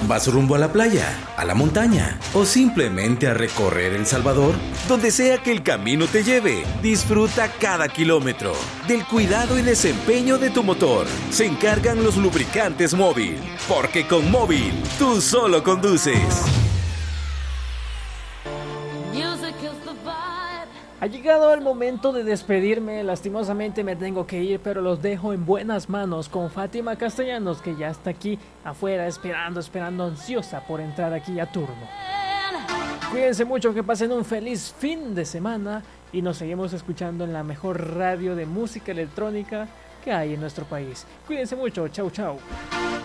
¿Vas rumbo a la playa, a la montaña o simplemente a recorrer El Salvador? Donde sea que el camino te lleve, disfruta cada kilómetro. Del cuidado y desempeño de tu motor se encargan los lubricantes Móvil, porque con Móvil tú solo conduces. Ha llegado el momento de despedirme, lastimosamente me tengo que ir, pero los dejo en buenas manos con Fátima Castellanos, que ya está aquí afuera esperando ansiosa por entrar aquí a turno. Cuídense mucho, que pasen un feliz fin de semana y nos seguimos escuchando en la mejor radio de música electrónica que hay en nuestro país. Cuídense mucho, chau chau.